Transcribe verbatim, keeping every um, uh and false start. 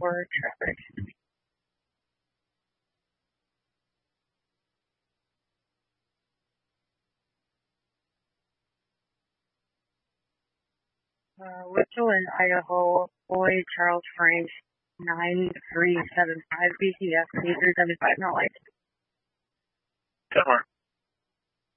for traffic. Uh, Richland, Idaho, Boy Charles Frank, nine three seven five B C F, eight three seven five, not like. ten more.